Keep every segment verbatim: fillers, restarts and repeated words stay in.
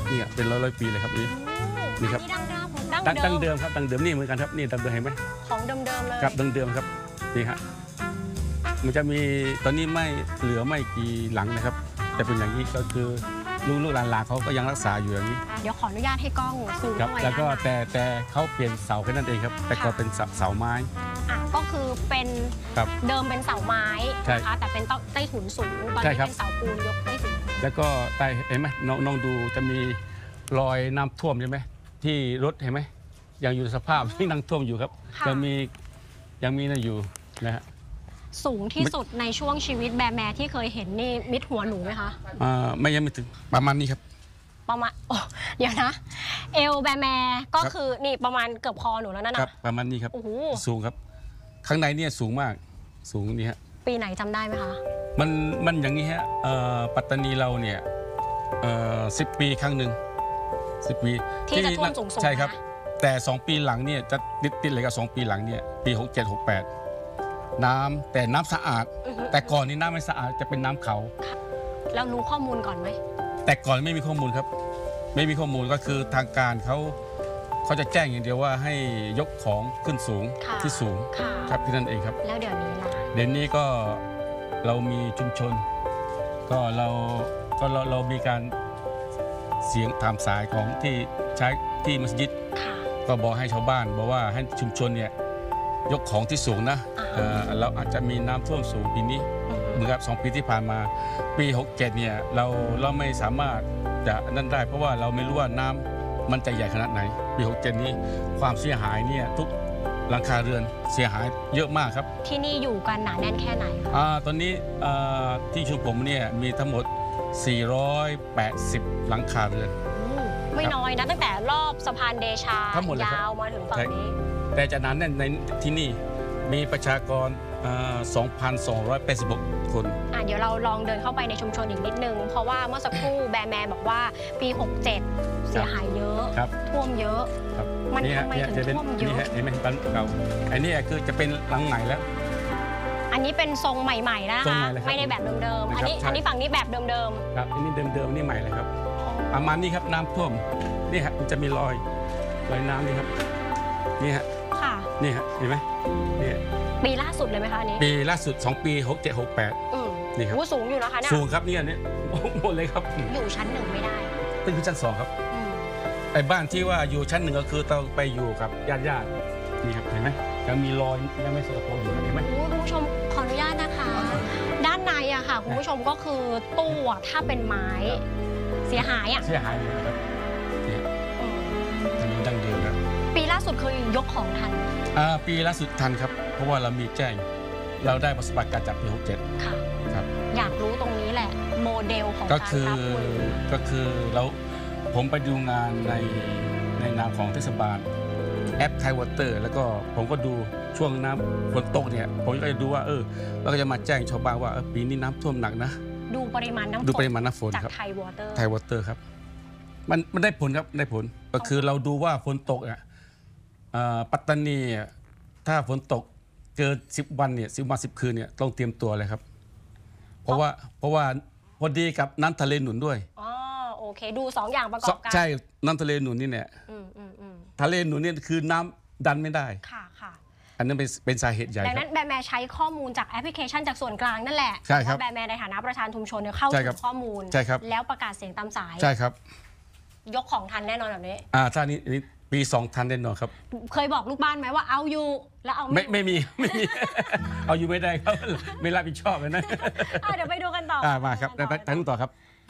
นี่เป็นร้อยร้อยปีเลยครับนี่นี่ครับดั้งเดิมดังเดิมครับดังเดิมนี่เหมือนกันครับนี่ดังเดิมเห็นไหมของเดิมๆเลยครับดังเดิมครับนี่ฮะมันจะมีตอนนี้ไม่เหลือไม่กี่หลังนะครับแต่เป็นอย่างนี้ก็คือลูกๆหลานๆเขาก็ยังรักษาอยู่อย่างนี้เดี๋ยวขออนุญาตให้กล้องซูมครับเข้าไปแล้วก็ด้านในแต่แต่เขาเปลี่ยนเสาแค่นั้นเองครับแต่ก่อนเป็นเสาเสาไม้อ่ะก็คือเป็นครับเดิมเป็นเสาไม้ใช่นะคะแต่เป็นใต้ถุนสูงตอนใช่นี้ครับเป็นเสาปูนยกใต้ถุนแล้วก็ใต้เห็นไหมน้องน้องดูจะมีรอยน้ำท่วมใช่ไหมที่รถเห็นไหมยังอยู่สภาพที่น้ำท่วมอยู่ครับยังมียังมีนั่นอยู่นะฮะสูงที่สุดในช่วงชีวิตแบร์แมที่เคยเห็นนี่มิดหัวหนูไหมคะอ่าไม่ยังไม่ถึงประมาณนี้ครับประมาณโอ้เดี๋ยวนะ เอลแบร์แมก็ครับคือนี่ประมาณเกือบคอหนูแล้วนั่นครันะบประมาณนี้ครับโอ้โหสูงครับ ข้างในเนี่ยสูงมากสูงนี่ฮะปีไหนจำได้ไหมคะมันมันอย่างนี้ฮะเอ่อปัตตานีเราเนี่ยสิบปีครั้งหนึ่งสิบปีที่จะท่วมสูงๆใช่ครับนะแต่สองปีหลังเนี่ยจะติดติดเลยกับสองปีหลังเนี่ยปีหกเจ็ดหกแปดน้ำแต่น้ำสะอาดอือฮึแต่ก่อนนี้น้ำไม่สะอาดจะเป็นน้ำเขาแล้วรู้ข้อมูลก่อนไหมแต่ก่อนไม่มีข้อมูลครับ ไม่มีข้อมูลก็คือทางการเขาเขาจะแจ้งอย่างเดียวว่าให้ยกของขึ้นสูงค่ะที่สูงค่ะครับที่นั่นเองครับแล้วเดี๋ยวนี้ล่ะเดี๋ยวนี้ก็เรามีชุมชน ก็เราก็เราเรามีการเสียงตามสายของที่ใช้ที่มัสยิดค่ะก็บอกให้ชาวบ้านบอกว่าให้ชุมชนเนี่ยยกของที่สูงนะอ่าฮะเอ่อเราอาจจะมีน้ำท่วมสูงปีนี้อือฮึเหมือนกับสองปีที่ผ่านมาปีหกเจ็ดเนี่ยเราเราไม่สามารถจะนั่นได้ เพราะว่าเราไม่รู้ว่าน้ำมันจะใหญ่ขนาดไหนปีหกเจ็ดนี้ความเสียหายเนี่ยทุกหลังคาเรือนเสียหายเยอะมากครับที่นี่อยู่กันหนาแน่นแค่ไหนคะอ่าตอนนี้อ่าที่ชุมผมเนี่ยมีทั้งหมดสี่ร้อยแปดสิบหลังคาเรือนอืมไม่น้อยนะตั้งแต่รอบสะพานเดชาทั้งหมดเลยครับยาวมาถึงฝั่งนี้แต่จะนั้นในที่นี่มีประชากรอ่า สองพันสองร้อยแปดสิบหก คนอ่ะเดี๋ยวเราลองเดินเข้าไปในชุมชนอีกนิดนึง เพราะว่าเมื่อสักครู่แบร์แมนบอกว่าปี หกเจ็ด เสียหายเยอะครับท่วมเยอะครับมันฮะทำไมเนี่ยถึงจะเป็นท่วมเยอะนี่ฮะเห็นไหมบ้านเก่าอันนี้คือจะเป็นหลังใหม่แล้วอันนี้เป็นทรงใหม่ๆนะทรงคะใหม่เลยครับไม่ได้แบบเดิมๆ อันนี้นะครับใช่อันนี้ฝั่งนี้แบบเดิมครับอันนี้เดิมๆนี่ใหม่เลยครับๆประมาณนี้ครับน้ำท่วมนี่ฮะมันจะมีรอยรอยน้ำนี่ครับนี่ฮะค่ะนี่ฮะเห็นไหมนี่ปีล่าสุดเลยไหมคะอันนี้ปีล่าสุดสองปีหกเจ็ดหกแปดอืมนี่ครับอู้สูงอยู่นะคะเนี่ยสูงครับเนี่ยเนี่ยหมดเลยครับอยู่ชั้นหนึ่งไม่ได้ตึ้งชั้นสองครับอืมไอ้บ้านที่ว่าอยู่ชั้นหนึ่งก็คือต้องไปอยู่กับญาติญาติๆนี่ครับเห็นไหมยังมีรอยยังไม่สกปรกอยู่เห็นไหมโอ้คุณผู้ชมขออนุญาตนะคะ ด้านในอะค่ะคุณผู้ชมก็คือตู้อะถ้าเป็นไม้เสียหายอะเสียหายเลยครับนี่อืมถนนดังเดิมครับปีล่าสุดเคยยกของทันอ่าปีล่าสุดทันครับ เพราะว่าเรามีแจ้ง เราได้ประสบการณ์จากปีหกเจ็ดค่ะครับอยากรู้ตรงนี้แหละ โมเดลของก็การคือรับมือก็คือเราผมไปดูงานในในนามของเทศบาลแอปไทยวอเตอร์แล้วก็ผมก็ดูช่วงน้ำฝนตกเนี่ยผมก็จะดูว่าเออเราก็จะมาแจ้งชาวบ้านว่าเออปีนี้น้ำท่วมหนักนะดูปริมาณน้ำฝดูนปริมาณน้ำฝนจากครับไทยวอเตอร์ไทยวอเตอร์ครับมันมันได้ผลครับได้ผลก็คือเราดูว่าฝนตกอ่ะเอ่อปัตตานีอ่ะถ้าฝนตกเกินสิบวันเนี่ยสิบวันสิบคืนเนี่ยต้องเตรียมตัวเลยครับ เพราะว่าเพราะว่าพอดีกับน้ำทะเลหนุนด้วยอ๋อโอเค ดูสองอย่างประกอบกันใช่น้ำทะเลหนุนนี่เนี่ยอืมอืมอืมทะเลหนุนเนี่ยคือน้ำดันไม่ได้ค่ะค่ะอันนั้นเป็นเป็นสาเหตุใหญ่ดังคนั้รับนแบร์แมร์ใช้ข้อมูลจากแอปพลิเคชันจากส่วนกลางนั่นแหละใช่ครับว่าแบร์แมร์ในฐานะประธานชุมชนเนี่ยเข้าใช่ถึครับงข้อมูลใช่ครับแล้วประกาศเสียงตามสายใช่ครับยกของทันแน่นอนแบบนี้อ่าถ้านี้อันนี้ปีสองทันแน่นอนครับเคยบอกลูกบ้านไหมว่าเอาอยู่แล้วเอาไม่ไม่ไม่มีไม่มี เอาอยู่ไม่ได้ครับไม่รับผิดชอบเลยนะอ่ะเดี๋ยวไปดูกันต่ออ่ามาครับไปไปดูกันต่อไปต่อครับ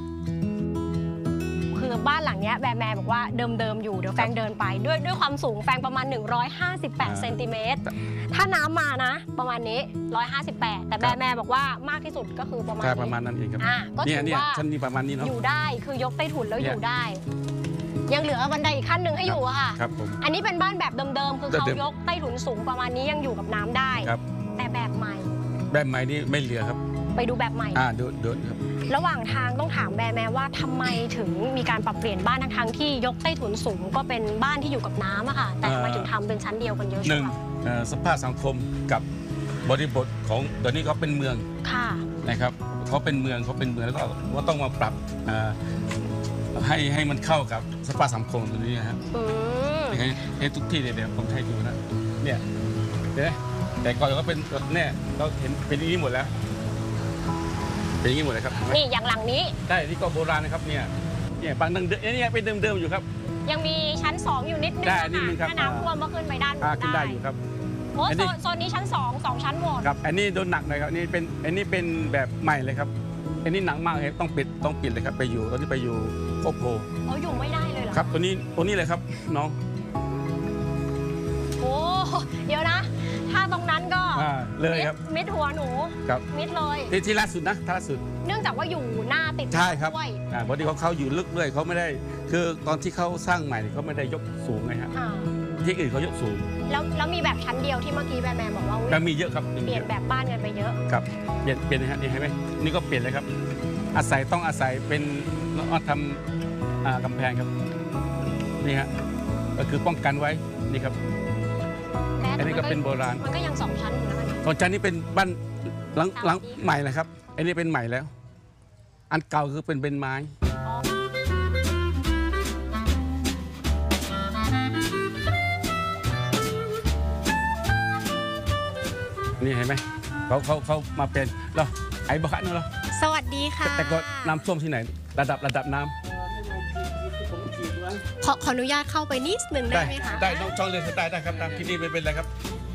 คือบ้านหลังเนี้ยแบร์แมร์บอกว่าเดิมๆอยู่เดี๋ยวแฟงเดินไปด้วยด้วยความสูงแฟงประมาณหนึ่งร้อยห้าสิบแปดอ่าเซนติเมตรถ้าน้ำมานะ ประมาณนี้หนึ่งร้อยห้าสิบแปดแต่แบร์แมร์บอกว่ามากที่สุดก็คือประมาณใช่นี้ประมาณนั้นเองครับอ่ะก็เนี่ถืยอเนี่ยว่าชั้นนี้ประมาณนี้เนาะอยู่ได้คือยกใต้ถุนแล้วเนี่อย ยู่ได้ ยังเหลือบันไดอีกขั้นหนึ่งให้อยู่อะค่ะครับผมอันนี้เป็นบ้านแบบเดิมๆคือเขาเดิมๆยกใต้ถุนสูงประมาณนี้ยังอยู่กับน้ำได้ครับแต่แบบใหม่แบบใหม่นี่ไม่เหลือครับไปดูแบบใหม่อ่าเดินเดินครับระหว่างทางต้องถามแบร์แมร์ว่าทำไมถึงมีการปรับเปลี่ยนบ้านทั้งๆที่ยกใต้ถุนสูงก็เป็นบ้านที่อยู่กับน้ำอะค่ะ แต่ทำไมถึงทำเป็นชั้นเดียวกันเยอะหจันึ่งงอะเอ่อสภาพสังคมกับบริบทของเดี๋ยวนี้เขาเป็นเมืองค่ะนะครับเขาเป็นเมืองเขาเป็นเมืองแล้วก็ว่าต้องมาปรับอ่าให้ให้มันเข้ากับสภาพสังคมตรงนี้นะครับอืมให้ให้ทุกที่เดี๋ยวผมให้ดูนะเนี่ยเห็นไหมแต่ก่อนก็เป็นเนี่ยเราเห็นเป็นอย่างนี้หมดแล้วเป็นอย่างนี้หมดเลยครับนี่อย่างหลังนี้ใช่ที่ก็โบราณนะครับเนี่ยเนี่ยบางเดิมเนี่ยเป็นเดิมๆอยู่ครับยังมีชั้นสองอยู่นิดนึงได้ค่ะนิดนึงครับถ้าน้ำท่วมก็ขึ้นไปด้านบอ่าน ขึ้นได้อยู่ครับโอ้อันโซนี้นโซนนี้ชั้นสองสองชั้นหมดครับอันนี้โดนหนักหน่อยครับนี่เป็นอันนี้เป็นแบบใหม่เลยครับอันนี้หนักมากเลยต้องปิดต้องปิดเลยครับไปอยู่ตอนที่ไปอยู่โคโพเอาอยู่ไม่ได้เลยเหรอครับตัวนี้ตัวนี้เลยครับน้องโอ้เดี๋ยวนะ ถ้าตรงนั้นก็อ่าเลยครับมิดมิดหัวหนูครับมิดเลยที่ที่ล่าสุดนะที่ล่าสุดเนื่องจากว่าอยู่หน้าติดใช่ครับด้วยอ่าพอดีเขาเขาอยู่ลึกด้วยเขาไม่ได้ คือตอนที่เขาสร้างใหม่เขาไม่ได้ยกสูงไงฮะอ่าที่อื่นเขายกสูงแล้วแล้วมีแบบชั้นเดียวที่เมื่อกี้แบร์แมนบอกว่าอุ๊ยแต่มีเยอะครับมีเปลี่เยยนอะแบบบ้านกันไปเยอะครับเปลี่ยนเปลี่ยนนะฮะนี่เห็นไหมนี่ก็เปลี่ยนเลยครับ อาศัยต้องอาศัยเป็นเราทำอ่ากำแพงครับนี่ฮะก็คือป้องกันไว้นี่ครับแม้อันนี้ก็เป็นโบราณมันก็ยังสองชั้นอยู่นะตอนชั้นนี้เป็นบ้านหลังสามหลังปีใหม่เลยครับ อันนี้เป็นใหม่แล้ว อันเก่าคือเป็นเป็นไม้อ๋อนี่เห็นไหมเขาเขาเขามาเป็นเราไอ้บักะนู่นเหรอสวัสดีค่ะแต่ก็น้ำท่วมที่ไหน ระดับระดับน้ขอขออนุญาตเข้าไปนิดนึงำได้ไหมคะได้น้องช่องเลยได้ได้ครับตามที่นี่ไม่เป็นไรครับ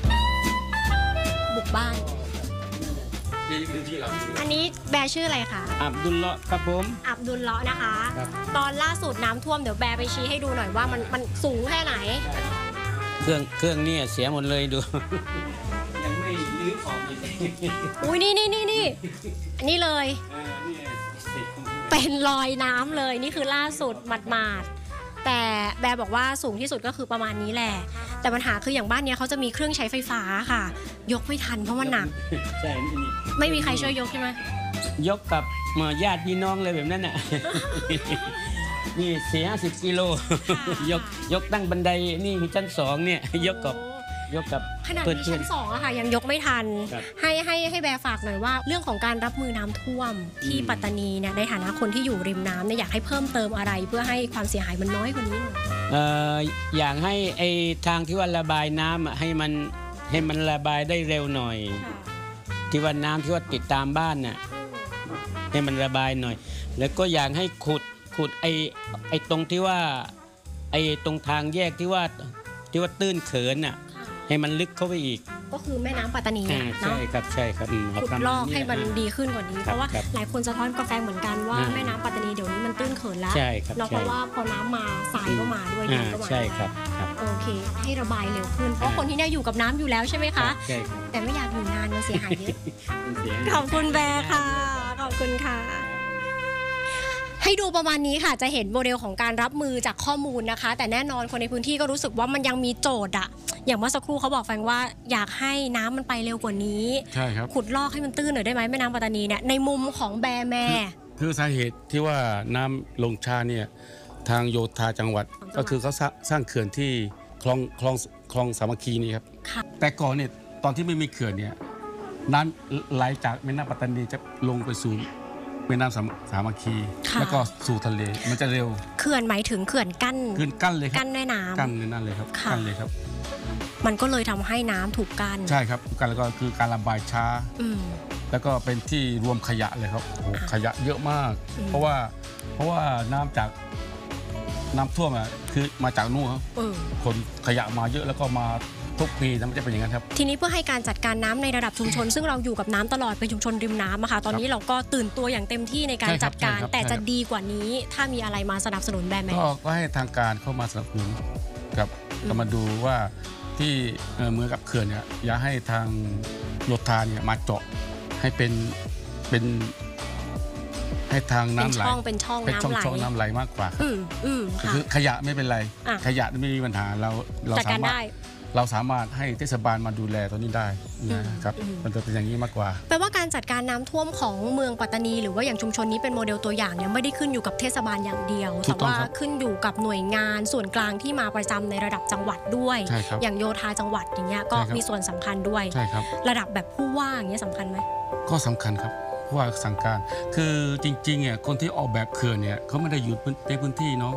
บุกบ้านที่พื้นที่เราอันนี้แบร์ชื่ออะไรคะอับดุลเลาะห์ครับผมอับดุลเลาะห์นะคะครับตอนล่าสุดน้ำท่วมเดี๋ยวแบร์ไปชี้ให้ดูหน่อยว่ามันมันสูงแค่ไหนเครื่องเครื่องเนี่ยเสียหมดเลยดู ยังไม่รื้อออกอีกอุ้ยนี่นี่นี่นี่อันนี่เลยเออเนี่ยติดของเป็นรอยน้ำเลยนี่คือล่าสุดหมาดๆแต่แบร์บอกว่าสูงที่สุดก็คือประมาณนี้แหละ แต่ปัญหาคืออย่างบ้านเนี้ยเขาจะมีเครื่องใช้ไฟฟ้าค่ะ ยกไม่ทันเพราะมันหนักใช่นี่นี่ไม่มีใครช่วยยกใช่ไหมยกกับเอ่อญาติพี่น้องเลยแบบนั้นน่ะ นี่สี่ห้าสิบกิโล ยกยกตั้งบันไดนี่ชั้นสองเนี่ย ยกกับยกกับขนาดเพื่อนที่เพื่อชั้นนสองอะค่ะยังยกไม่ทันครับให้ให้ให้แบร์ฝากหน่อยว่า เรื่องของการรับมือน้ำท่วมที่อืมปัตตานีเนี่ยในฐานะคนที่อยู่ริมน้ำเนี่ยอยากให้เพิ่มเติมอะไร เพื่อให้ความเสียหายมันน้อยกว่านี้หน่อยเอ่ออย่างให้ไอ้ทางที่ว่าระบายน้ำอะให้มันให้มันระบายได้เร็วหน่อย ที่ว่าน้ำที่ว่าติดตามบ้านน่ะให้มันระบายหน่อย แล้วก็อยากให้ขุดขุดไอ้ไอ้ตรงที่ว่าไอ้ตรงทางแยกที่ว่าที่ว่าตื้นเขินน่ะให้มันลึกเข้าไปอีกก็คือแม่น้ำปัตตานีอ่าเนี่ยใช่เนาะครับใช่ครับอืมขุดประาณลอกให้มันอ่ะดีขึ้นกว่านี้คเพรับราะว่าครับหลายคนสะท้อนกาแฟเหมือนกันว่าอ่าแม่น้ำปัตตานีเดี๋ยวนี้มันตื้นเขินแล้วใช่ครับเนาะเพใช่ราะว่าพอน้ำมาทรายก็มาด้วยดิอ่านก็มาใช่ครับครับโอเค ให้ระบายเร็วขึ้น เพราะคนที่เนี่ยอยู่กับน้ำอยู่แล้วใช่ไหมคะใช่ครับแต่ไม่อยากอยู่นานมันเสียหายเยอะมันเสียขอบคุณแบร์ค่ะ ขอบคุณค่ะ ให้ดูประมาณนี้ค่ะ จะเห็นโมเดลของการรับมือจากข้อมูลนะคะ แต่แน่นอนคนในพื้นที่ก็รู้สึกว่ามันยังมีโจทย์อะอย่างเมื่อสักครู่เขาบอกแฟนว่าอยากให้น้ำมันไปเร็วกว่านี้ใช่ครับขุดลอกให้มันตื้นหน่อยได้ไหมแม่น้ำปัตตานีเนี่ยในมุมของแบร์แม่คือสาเหตุที่ว่าน้ำลงช้าเนี่ยทางโยธาจังหวัดของจังหวัดก็คือเขาสร้างสร้างเขื่อนที่คลองคลองคลองสามัคคีนี่ครับค่ะแต่ก่อนเนี่ยตอนที่ไม่มีเขื่อนเนี่ยน้ำไหลจากแม่น้ำปัตตานีจะลงไปสู่แม่น้ำสามสามัคคีค่ะแล้วก็สู่ทะเลมันจะเร็วเขื่อนหมายถึงเขื่อนกั้นขึ้นกั้นเลยครักั้บนแม่น้ำกั้นในนั่นเลยครับค่ะกั้นเลยครับมันก็เลยทำให้น้ำถูกกั้นใช่ครับการแล้วก็คือการระบายช้าอืมแล้วก็เป็นที่รวมขยะเลยครับโอ้โหอ่าขยะเยอะมากอืมเพราะว่าเพราะว่าน้ำจากน้ำท่วมอ่ะคือมาจากนู่นครับเออคนขยะมาเยอะแล้วก็มาทุกปีนะมันจะเป็นอย่างนั้นครับทีนี้เพื่อให้การจัดการน้ำในระดับชุมชน ซึ่งเราอยู่กับน้ำตลอดเป็นชุมชนริมน้ำอะค่ะตอนนี้เราก็ตื่นตัวอย่างเต็มที่ในการใช่ครับจัดการใช่ครับแต่ใช่จะครับดีกว่านี้ถ้ามีอะไรมาสนับสนุนแบร์แมนก็ก็ให้ทางการเข้ามาสนับสนุนครับก็มาดูว่าที่เอ่อเหมือนกับเขื่อนเนี่ยอยากให้ทางโยธาเนี่ยมาเจาะให้เป็นเป็นให้ทางเป็นน้ำไหลช่องเป็นช่องเป็นช่องน้ำไหลช่องน้ำไหลมากกว่าครับอืมอืมค่ะคือขยะไม่เป็นไรอ่ะขยะไม่มีปัญหาเราเราจัดการสามารถได้เราสามารถให้เทศบาลมาดูแลตัวนี้ได้นะครับอืมมันจะเป็นอย่างนี้มากกว่าแปลว่าการจัดการน้ำท่วมของเมืองปัตตานีหรือว่าอย่างชุมชนนี้เป็นโมเดลตัวอย่างเนี่ยไม่ได้ขึ้นอยู่กับเทศบาลอย่างเดียวถูแต่กต้องว่าครับขึ้นอยู่กับหน่วยงานส่วนกลางที่มาประจำในระดับจังหวัดด้วยใช่ครับอย่างโยธาจังหวัดอย่างเงี้ยก็ใช่ครับมีส่วนสำคัญด้วยใช่ครับระดับแบบผู้ว่าอย่างเงี้ยสำคัญไหมก็สำคัญครับผู้ว่าสั่งการ คือจริงๆอ่ะคนที่ออกแบบเขื่อนเนี่ยเขาไม่ได้อยู่ในพื้นที่เนาะ